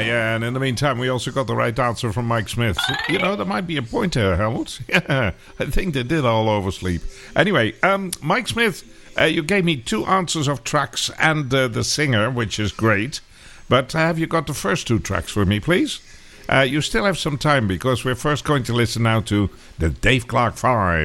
yeah, and in the meantime, we also got the right answer from Mike Smith. You know, there might be a point there, Helmut. Yeah, I think they did all oversleep. Anyway, Mike Smith, you gave me 2 answers of tracks and the singer, which is great. But have you got the first 2 tracks for me, please? You still have some time, because we're first going to listen now to the Dave Clark 5.